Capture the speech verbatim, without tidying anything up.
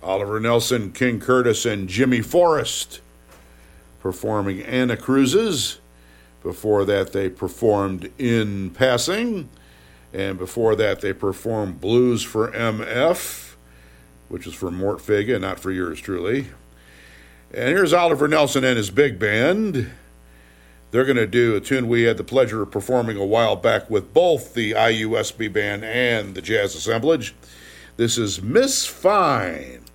Oliver Nelson, King Curtis, and Jimmy Forrest performing Anna Cruises. Before that, they performed In Passing. And before that, they performed Blues for M F, which is for Mort Vega, not for yours truly. And here's Oliver Nelson and his big band. They're going to do a tune we had the pleasure of performing a while back with both the I U S B Band and the Jazz Assemblage. This is Miss Fine.